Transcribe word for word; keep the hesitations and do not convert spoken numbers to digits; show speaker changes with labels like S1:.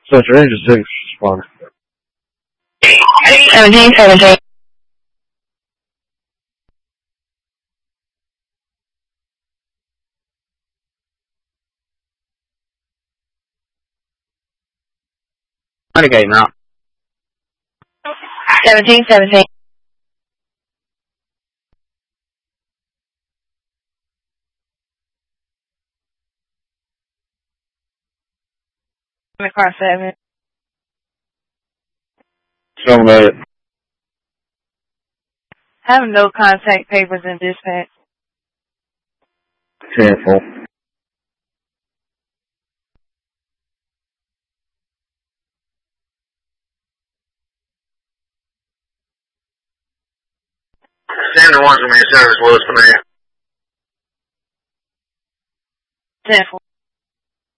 S1: So it's range is six spawn.
S2: Seventeen, seventeen.
S3: Renegade now.
S2: Seventeen, seventeen. Car seven.
S1: Seven eight.
S2: Have no contact papers in dispatch.
S1: Cancel.
S4: Standard one's going to be a service Lewis for me.
S2: ten four.